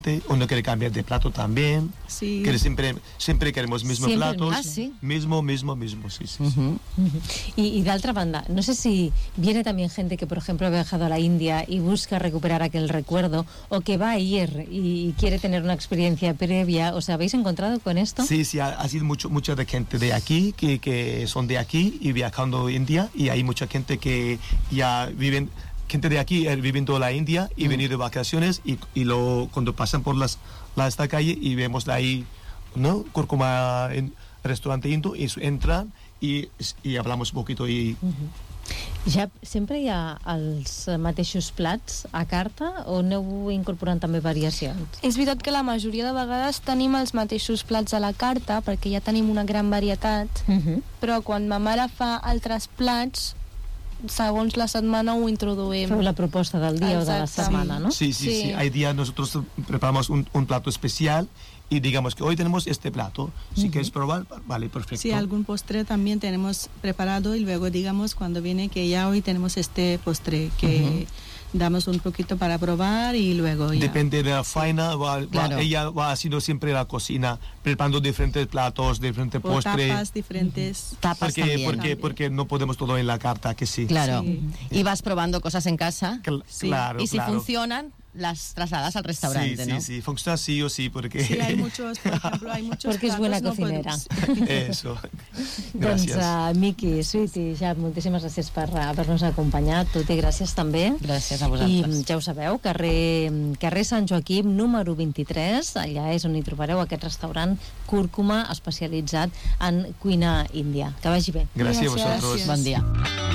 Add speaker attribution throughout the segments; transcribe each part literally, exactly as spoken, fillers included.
Speaker 1: o no quiere cambiar de plato también.
Speaker 2: Sí.
Speaker 1: Que siempre, siempre queremos mismos
Speaker 3: siempre,
Speaker 1: platos.
Speaker 3: Ah, sí.
Speaker 1: Mismo, mismo, mismo, sí, sí. sí.
Speaker 3: Uh-huh.
Speaker 4: Uh-huh. Y, y de otra banda, no sé si viene también gente que, por ejemplo, ha viajado a la India y busca recuperar aquel recuerdo, o que va a ir y, y quiere tener una experiencia previa. ¿Os habéis encontrado con esto?
Speaker 1: Sí, sí, ha, ha sido mucho, mucha de gente de aquí, que, que son de aquí y viajando a India, y hay mucha gente que ya viven... gente de aquí eh, viviendo en la India y mm. venir de vacaciones, y, y lo, cuando pasan por las, la, esta calle y vemos de ahí, ¿no? Cúrcuma en restaurante hindú, y entran y, y hablamos un poquito y...
Speaker 4: Uh-huh. Ja sempre hi ha els mateixos plats a carta, o aneu incorporant també variacions?
Speaker 2: És veritat que la majoria de vegades tenim els mateixos plats a la carta, perquè ja tenim una gran varietat, uh-huh. però quan ma mare fa altres plats, segons la setmana ho introduïm.
Speaker 4: Feu la proposta del dia. Exacte. O de la setmana, ¿no?
Speaker 1: Sí, sí, sí, sí. Hay días nosotros preparamos un, un plato especial y digamos que hoy tenemos este plato. Si uh-huh. quieres probar, vale, perfecto.
Speaker 5: Sí, algún postre también tenemos preparado, y luego digamos cuando viene que ya hoy tenemos este postre que... Uh-huh. damos un poquito para probar y luego ya.
Speaker 1: Depende de la faena, va,
Speaker 5: claro.
Speaker 1: va, ella va haciendo siempre la cocina, preparando diferentes platos, diferentes
Speaker 5: o
Speaker 1: postres.
Speaker 5: tapas diferentes.
Speaker 3: Uh-huh. Tapas
Speaker 1: porque,
Speaker 3: también.
Speaker 1: Porque,
Speaker 5: también.
Speaker 1: porque no podemos todo en la carta, que sí.
Speaker 3: Claro.
Speaker 5: Sí.
Speaker 3: Y vas probando cosas en casa.
Speaker 1: Cl-
Speaker 3: sí.
Speaker 1: Claro,
Speaker 3: Y si
Speaker 1: claro.
Speaker 3: funcionan, las trasladas al restaurante,
Speaker 1: sí,
Speaker 3: ¿no?
Speaker 1: Sí, sí, funciona sí o sí, porque...
Speaker 5: Sí, hay muchos, por ejemplo, hay muchos
Speaker 4: Porque es buena
Speaker 5: platos,
Speaker 4: cocinera.
Speaker 5: No podemos...
Speaker 1: Eso.
Speaker 4: Doncs,
Speaker 1: Gràcies.
Speaker 4: uh, Miqui, Sweety, ja, moltíssimes gràcies per haver-nos acompanyat. Tuti, gràcies també.
Speaker 3: Gràcies a vosaltres.
Speaker 4: I ja ho sabeu, carrer, carrer Sant Joaquim, número vint-i-tres, allà és on hi trobareu aquest restaurant Cúrcuma, especialitzat en cuina índia. Que vagi bé.
Speaker 1: Gràcies a vosaltres.
Speaker 3: Bon dia.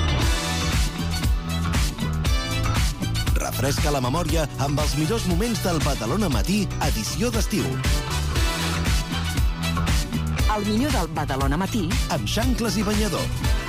Speaker 6: Refresca la memòria amb els millors moments del Badalona Matí, edició d'estiu.
Speaker 7: El millor del Badalona Matí
Speaker 6: amb xancles i banyador.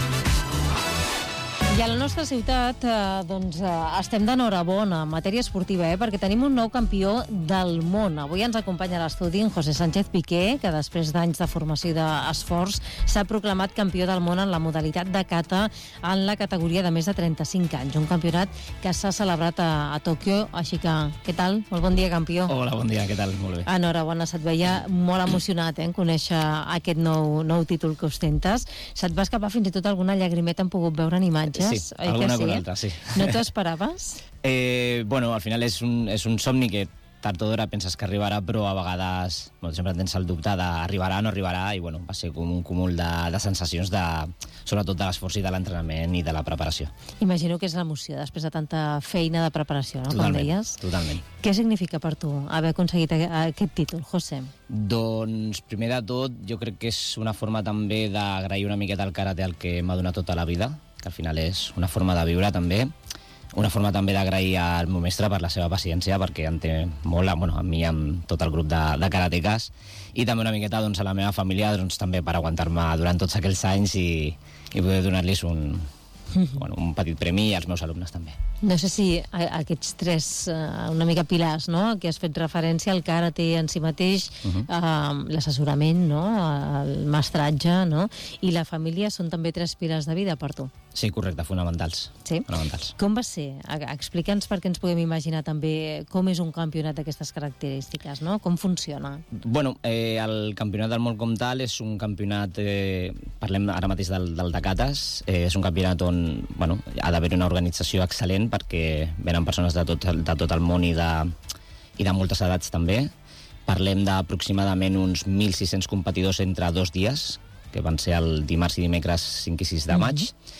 Speaker 4: I a la nostra ciutat, eh, doncs, eh, estem d'enhorabona en matèria esportiva, eh, perquè tenim un nou campió del món. Avui ens acompanya a l'estudi en José Sánchez Piqué, que després d'anys de formació i d'esforç s'ha proclamat campió del món en la modalitat de kata en la categoria de més de trenta-cinc anys. Un campionat que s'ha celebrat a, a Tòquio, així que, què tal? Molt bon dia, campió.
Speaker 8: Hola, bon dia, què tal? Molt bé.
Speaker 4: Enhorabona, se't veia molt emocionat, eh, en conèixer aquest nou, nou títol que ostentes. Se't va escapar fins i tot alguna llagrimeta, hem pogut veure en imatges.
Speaker 8: Sí,
Speaker 4: oi
Speaker 8: alguna
Speaker 4: que sí?
Speaker 8: con altra, sí.
Speaker 4: No t'ho esperaves?
Speaker 8: Eh, bueno, al final és un, és un somni que tard o d'hora penses que arribarà, però a vegades bueno, sempre tens el dubte d'arribarà o no arribarà, i bueno, va ser com un cúmul de, de sensacions, de, sobretot de l'esforç i de l'entrenament i de la preparació.
Speaker 4: Imagino que és l'emoció després de tanta feina de preparació, no?
Speaker 8: Totalment,
Speaker 4: Com deies.
Speaker 8: totalment.
Speaker 4: Què significa per tu haver aconseguit aquest títol, José?
Speaker 8: Doncs, primer de tot, jo crec que és una forma també d'agrair una miqueta al karate al que m'ha donat tota la vida, que al final és una forma de viure també, una forma també d'agrair al meu mestre per la seva paciència, perquè en té molt, bueno, a mi i amb tot el grup de, de karatekas, i també una miqueta doncs, a la meva família doncs, també per aguantar-me durant tots aquells anys i, i poder donar-los un, bueno, un petit premi, i als meus alumnes també.
Speaker 4: No sé si a, aquests tres uh, una mica pilars, no?, que has fet referència al karate en si mateix, uh-huh. uh, l'assessorament, no?, el mestratge, no?, i la família són també tres pilars de vida per tu.
Speaker 8: Sí, correcte, fonamentals.
Speaker 4: Sí?
Speaker 8: Fonamentals.
Speaker 4: Com va ser? Explica'ns perquè ens podem imaginar també com és un campionat d'aquestes característiques, no? Com funciona?
Speaker 8: Bueno, eh, el campionat del món com tal és un campionat, eh, parlem ara mateix del, del de katas, eh, és un campionat on bueno, ha d'haver una organització excel·lent perquè venen persones de tot, de tot el món i de, i de moltes edats també. Parlem d'aproximadament uns mil sis-cents competidors entre dos dies, que van ser el dimarts i dimecres cinc i sis de maig, mm-hmm.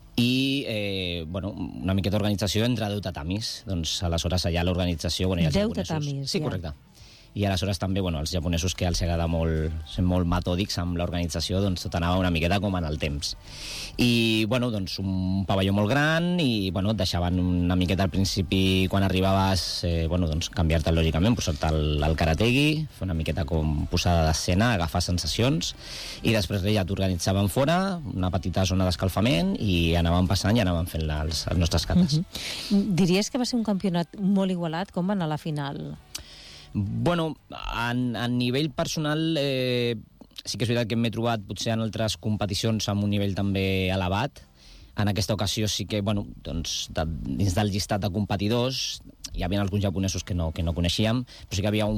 Speaker 8: i eh, bueno, una miqueta d'organització entre deu tatamis. Doncs aleshores allà l'organització... Bueno,
Speaker 4: deu tatamis,
Speaker 8: sí,
Speaker 4: ja.
Speaker 8: correcte. I aleshores també, bueno, els japonesos, que els agrada molt ser molt metòdics amb l'organització, doncs tot anava una miqueta com en el temps. I, bueno, doncs un pavelló molt gran i, bueno, et deixaven una miqueta al principi, quan arribaves, eh, bueno, doncs canviar-te lògicament, posar-te el, el karategi, fer una miqueta com posada d'escena, agafar sensacions, i després ja t'organitzaven fora, una petita zona d'escalfament, i anàvem passant i anàvem fent els, els nostres katas.
Speaker 4: Mm-hmm. Diries que va ser un campionat molt igualat? Com va anar a la final?
Speaker 8: Bueno, a, a nivell personal eh, sí que és veritat que m'he trobat potser en altres competicions amb un nivell també elevat. En aquesta ocasió sí que, bueno, doncs, de, dins del llistat de competidors hi havia alguns japonesos que no, que no coneixíem, però sí que havia un